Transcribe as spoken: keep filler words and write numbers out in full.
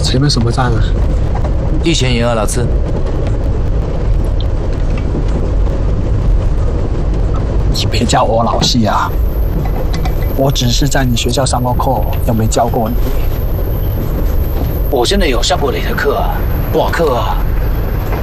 前面什么站啊？ 一千营啊，老次。 你别叫我老细啊！我只是在你学校上过课，又没教过你。 我真的有上过你的课啊，哇课啊！